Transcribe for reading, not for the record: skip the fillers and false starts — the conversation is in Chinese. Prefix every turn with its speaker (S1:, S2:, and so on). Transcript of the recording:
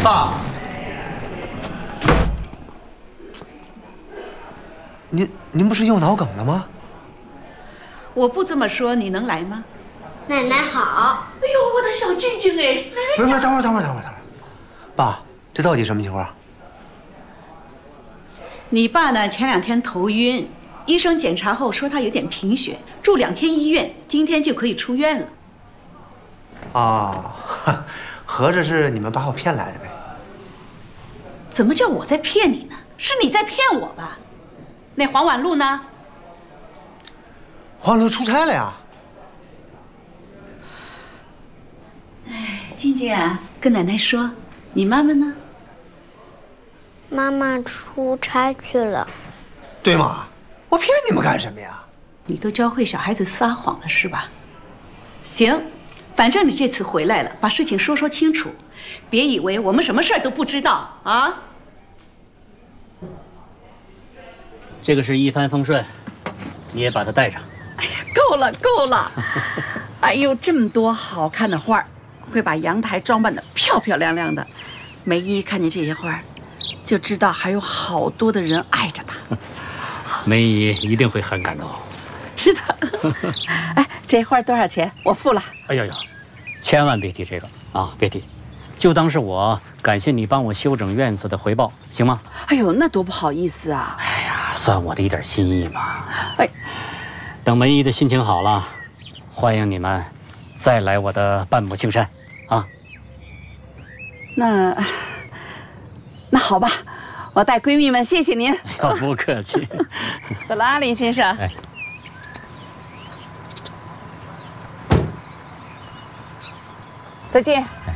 S1: 爸，您不是又脑梗了吗？
S2: 我不这么说，你能来吗？
S3: 奶奶好。
S2: 哎呦，我的小俊俊哎！
S1: 不是，等会儿，爸，这到底什么情况？
S2: 你爸呢？前2天头晕，医生检查后说他有点贫血，住2天医院，今天就可以出院了。
S1: 哦，合着是你们把我骗来的呗？
S2: 怎么叫我在骗你呢？是你在骗我吧？那黄婉露呢？
S1: 黄婉露出差了呀。
S2: 哎，俊俊啊，跟奶奶说，你妈妈呢？
S3: 妈妈出差去了。
S1: 对吗？我骗你们干什么呀？
S2: 你都教会小孩子撒谎了是吧？行，反正你这次回来了，把事情说清楚，别以为我们什么事儿都不知道啊。
S4: 这个是一帆风顺，你也把它带上。
S5: 哎呀，够了！哎呦，这么多好看的花儿，会把阳台装扮得漂漂亮亮的。梅姨看见这些花儿，就知道还有好多的人爱着她。
S4: 梅姨一定会很感动。
S5: 是的。哎，这花多少钱？我付了。
S4: 哎呦，千万别提这个啊，别提，就当是我感谢你帮我修整院子的回报，行吗？
S5: 哎呦，那多不好意思啊！
S4: 哎呀，算我的一点心意嘛。
S5: 哎，
S4: 等梅姨的心情好了，欢迎你们再来我的半亩青山啊。
S5: 那好吧，我带闺蜜们谢谢您。
S4: 不客气。
S5: 走了啊，林先生。
S4: 哎，
S5: 再见。
S4: 哎